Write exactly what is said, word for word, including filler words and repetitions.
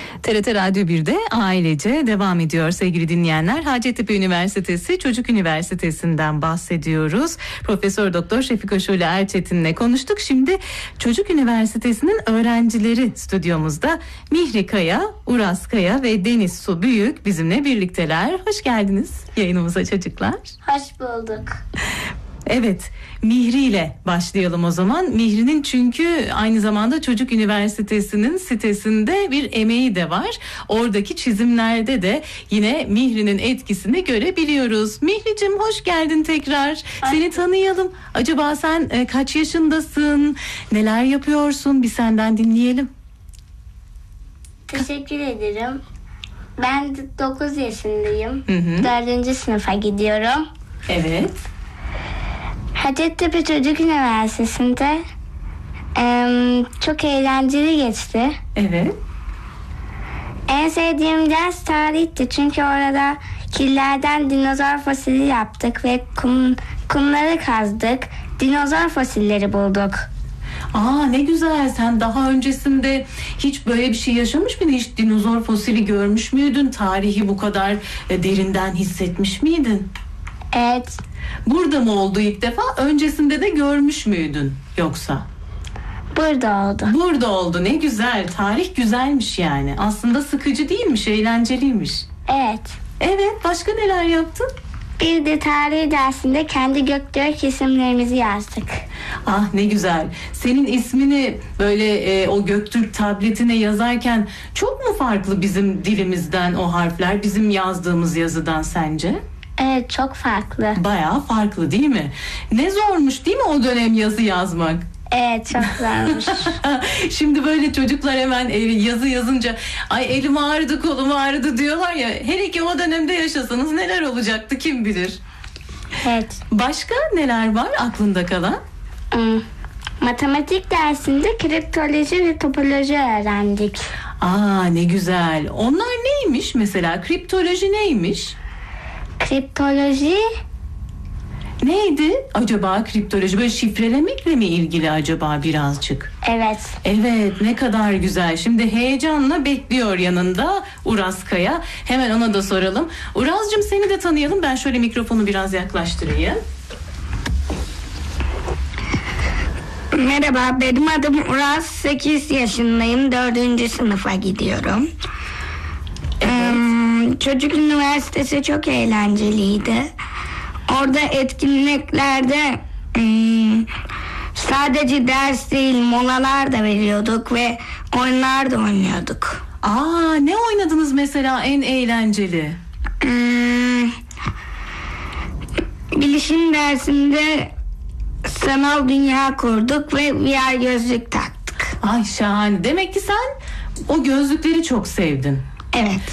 T R T Radyo bir'de ailece devam ediyor sevgili dinleyenler. Hacettepe Üniversitesi Çocuk Üniversitesi'nden bahsediyoruz. Profesör Doktor Şefika Şule Erçetin'le konuştuk. Şimdi Çocuk Üniversitesi'nin öğrencileri stüdyomuzda. Mihri Kaya, Uras Kaya ve Deniz Su Büyük bizimle birlikteler. Hoş geldiniz yayınımıza çocuklar. Hoş bulduk. Evet, Mihri ile başlayalım o zaman. Mihri'nin çünkü aynı zamanda Çocuk Üniversitesi'nin sitesinde bir emeği de var. Oradaki çizimlerde de yine Mihri'nin etkisini görebiliyoruz. Mihri'cim hoş geldin tekrar. Ay. Seni tanıyalım. Acaba sen e, kaç yaşındasın? Neler yapıyorsun? Bir senden dinleyelim. Teşekkür ederim. Ben dokuz yaşındayım. Hı hı. dördüncü sınıfa gidiyorum. Evet. Hacettepe Çocuk Üniversitesi'nde em, çok eğlenceli geçti. Evet. En sevdiğim ders tarihti. Çünkü orada killerden dinozor fosili yaptık ve kum, kumları kazdık. Dinozor fosilleri bulduk. Aa ne güzel. Sen daha öncesinde hiç böyle bir şey yaşamış mıydın? Hiç dinozor fosili görmüş müydün? Tarihi bu kadar e, derinden hissetmiş miydin? Evet. Burada mı oldu ilk defa? Öncesinde de görmüş müydün yoksa? Burada oldu. Burada oldu. Ne güzel. Tarih güzelmiş yani. Aslında sıkıcı değilmiş, eğlenceliymiş. Evet. Evet. Başka neler yaptın? Bir de tarih dersinde kendi göktürk isimlerimizi yazdık. Ah ne güzel. Senin ismini böyle e, o Göktürk tabletine yazarken çok mu farklı bizim dilimizden o harfler, bizim yazdığımız yazıdan sence? Evet, çok farklı. Bayağı farklı değil mi? Ne zormuş değil mi o dönem yazı yazmak? Evet, çok zormuş. Şimdi böyle çocuklar hemen yazı yazınca ay elim ağrıdı, kolum ağrıdı diyorlar ya. Hele ki o dönemde yaşasanız neler olacaktı kim bilir. Evet. Başka neler var aklında kalan? Hmm. Matematik dersinde kriptoloji ve topoloji öğrendik. Aa ne güzel. Onlar neymiş mesela? Kriptoloji neymiş? Kriptoloji neydi acaba kriptoloji? Böyle şifrelemekle mi ilgili acaba birazcık? Evet. Evet ne kadar güzel. Şimdi heyecanla bekliyor yanında Uras Kaya. Hemen ona da soralım. Uras'cığım seni de tanıyalım. Ben şöyle mikrofonu biraz yaklaştırayım. Merhaba, benim adım Uras, sekiz yaşındayım, dördüncü sınıfa gidiyorum. Evet. Ee, Çocuk Üniversitesi çok eğlenceliydi. Orada etkinliklerde hmm, sadece ders değil, molalar da veriyorduk ve oyunlar da oynuyorduk. Aa ne oynadınız mesela en eğlenceli? Hmm, bilişim dersinde sanal dünya kurduk ve V R gözlük taktık. Ay şahane. Demek ki sen o gözlükleri çok sevdin. Evet.